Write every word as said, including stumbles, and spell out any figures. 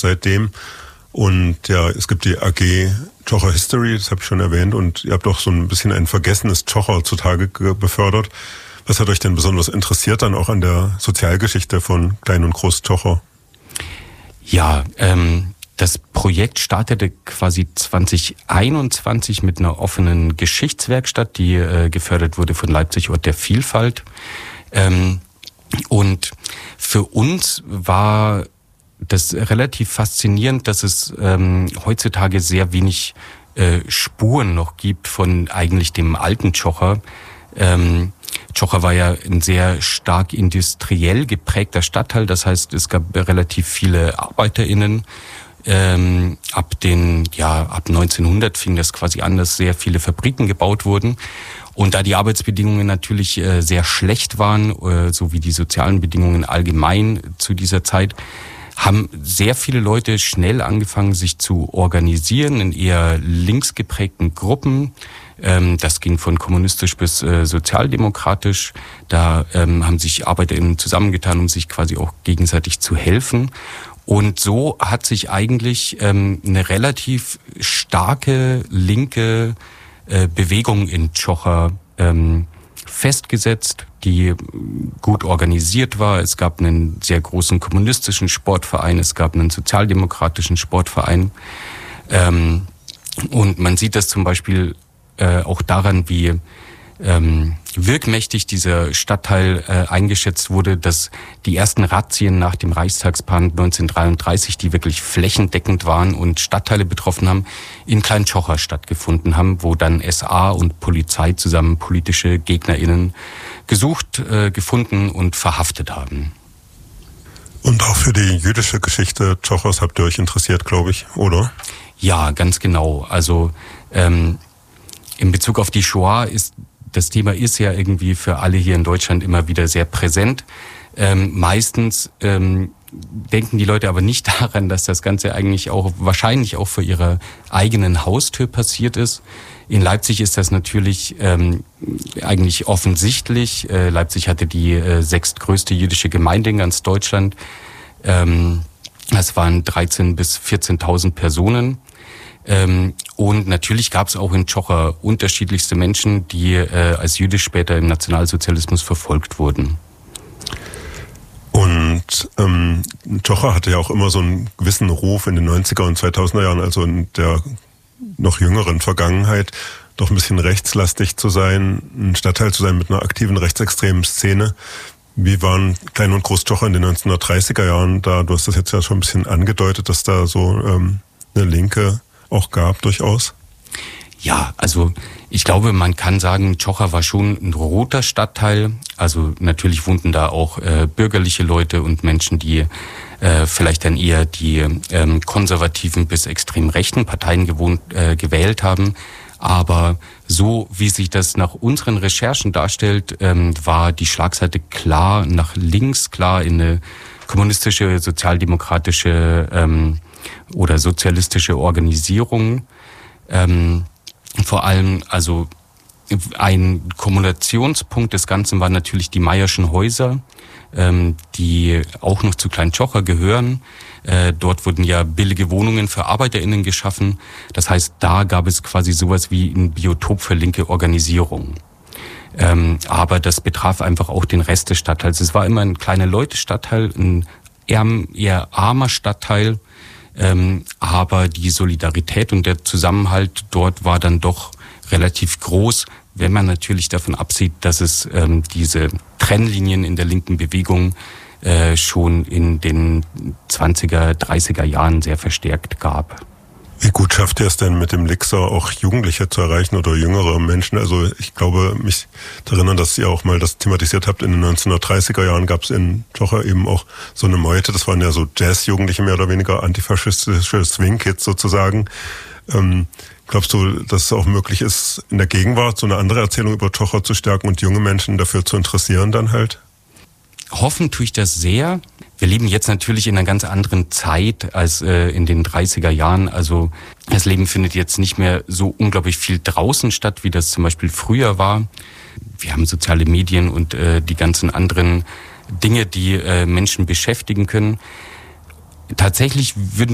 seitdem. Und ja, es gibt die A G Tschocher History, das habe ich schon erwähnt, und ihr habt auch so ein bisschen ein vergessenes Tschocher zutage befördert. Was hat euch denn besonders interessiert dann auch an der Sozialgeschichte von Klein- und Groß-Tschocher? Ja, ähm, das Projekt startete quasi zwanzig einundzwanzig mit einer offenen Geschichtswerkstatt, die äh, gefördert wurde von Leipzig Ort der Vielfalt. Ähm, und für uns war das ist relativ faszinierend, dass es ähm, heutzutage sehr wenig äh, Spuren noch gibt von eigentlich dem alten Tschocher. Ähm, Tschocher war ja ein sehr stark industriell geprägter Stadtteil, das heißt, es gab relativ viele ArbeiterInnen. Ähm, ab den, ja, ab neunzehnhundert fing das quasi an, dass sehr viele Fabriken gebaut wurden. Und da die Arbeitsbedingungen natürlich äh, sehr schlecht waren, äh, so wie die sozialen Bedingungen allgemein zu dieser Zeit, haben sehr viele Leute schnell angefangen, sich zu organisieren in eher links geprägten Gruppen. Ähm, das ging von kommunistisch bis äh, sozialdemokratisch. Da ähm, haben sich ArbeiterInnen zusammengetan, um sich quasi auch gegenseitig zu helfen. Und so hat sich eigentlich ähm, eine relativ starke linke äh, Bewegung in Tschocher ähm, festgesetzt, die gut organisiert war. Es gab einen sehr großen kommunistischen Sportverein, es gab einen sozialdemokratischen Sportverein. Ähm, und man sieht das zum Beispiel äh, auch daran, wie ähm, wirkmächtig dieser Stadtteil äh, eingeschätzt wurde, dass die ersten Razzien nach dem Reichstagsbrand neunzehnhundertdreiunddreißig, die wirklich flächendeckend waren und Stadtteile betroffen haben, in Klein-Tschocher stattgefunden haben, wo dann S A und Polizei zusammen politische GegnerInnen gesucht, äh, gefunden und verhaftet haben. Und auch für die jüdische Geschichte Tschochers habt ihr euch interessiert, glaube ich, oder? Ja, ganz genau. Also ähm, in Bezug auf die Shoah ist das Thema ist ja irgendwie für alle hier in Deutschland immer wieder sehr präsent. Ähm, meistens ähm, denken die Leute aber nicht daran, dass das Ganze eigentlich auch wahrscheinlich auch vor ihrer eigenen Haustür passiert ist. In Leipzig ist das natürlich ähm, eigentlich offensichtlich. Äh, Leipzig hatte die äh, sechstgrößte jüdische Gemeinde in ganz Deutschland. Ähm, das waren dreizehntausend bis vierzehntausend Personen. Ähm, und natürlich gab es auch in Tschocher unterschiedlichste Menschen, die äh, als jüdisch später im Nationalsozialismus verfolgt wurden. Und ähm, Tschocher hatte ja auch immer so einen gewissen Ruf in den neunziger und zweitausender Jahren, also in der noch jüngeren Vergangenheit, doch ein bisschen rechtslastig zu sein, ein Stadtteil zu sein mit einer aktiven rechtsextremen Szene. Wie waren Klein- und Groß-Tschocher in den neunzehnhundertdreißiger Jahren da? Du hast das jetzt ja schon ein bisschen angedeutet, dass da so ähm, eine Linke auch gab, durchaus? Ja, also ich glaube, man kann sagen, Tschocher war schon ein roter Stadtteil. Also natürlich wohnten da auch äh, bürgerliche Leute und Menschen, die äh, vielleicht dann eher die ähm, konservativen bis extrem rechten Parteien gewohnt, äh, gewählt haben. Aber so wie sich das nach unseren Recherchen darstellt, ähm, war die Schlagseite klar nach links, klar in eine kommunistische, sozialdemokratische ähm, oder sozialistische Organisierung. Ähm, vor allem, also ein Kumulationspunkt des Ganzen waren natürlich die Mayer'schen Häuser, ähm, die auch noch zu Klein-Tschocher gehören. Äh, dort wurden ja billige Wohnungen für ArbeiterInnen geschaffen. Das heißt, da gab es quasi sowas wie ein Biotop für linke Organisierung. Ähm, aber das betraf einfach auch den Rest des Stadtteils. Es war immer ein kleiner Leute-Stadtteil, ein eher, eher armer Stadtteil. Ähm, aber die Solidarität und der Zusammenhalt dort war dann doch relativ groß, wenn man natürlich davon absieht, dass es ähm, diese Trennlinien in der linken Bewegung äh, schon in den zwanziger, dreißiger Jahren sehr verstärkt gab. Wie gut schafft ihr es denn mit dem Lixer auch Jugendliche zu erreichen oder jüngere Menschen? Also ich glaube, mich zu erinnern, dass ihr auch mal das thematisiert habt. In den neunzehnhundertdreißiger Jahren gab es in Tschocher eben auch so eine Meute. Das waren ja so Jazz-Jugendliche, mehr oder weniger antifaschistische Swing-Kids sozusagen. Ähm, glaubst du, dass es auch möglich ist, in der Gegenwart so eine andere Erzählung über Tschocher zu stärken und junge Menschen dafür zu interessieren dann halt? Hoffen tue ich das sehr. Wir leben jetzt natürlich in einer ganz anderen Zeit als äh, in den dreißiger Jahren. Also das Leben findet jetzt nicht mehr so unglaublich viel draußen statt, wie das zum Beispiel früher war. Wir haben soziale Medien und äh, die ganzen anderen Dinge, die äh, Menschen beschäftigen können. Tatsächlich würden